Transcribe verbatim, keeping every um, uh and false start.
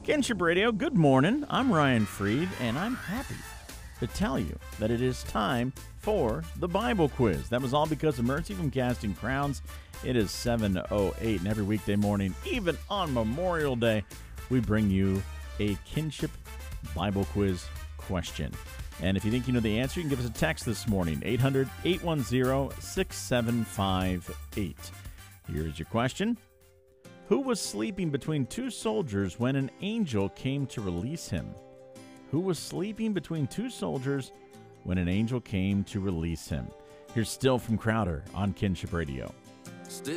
Kinship Radio, good morning. I'm Ryan Freed, and I'm happy to tell you that it is time for the Bible quiz. That was all because of Mercy from Casting Crowns. It is seven oh eight, and every weekday morning, even on Memorial Day, we bring you a Kinship Bible quiz question. And if you think you know the answer, you can give us a text this morning, eight hundred, eight one zero, six seven five eight. Here's your question. Who was sleeping between two soldiers when an angel came to release him? Who was sleeping between two soldiers when an angel came to release him? Here's Still from Crowder on Kinship Radio. Still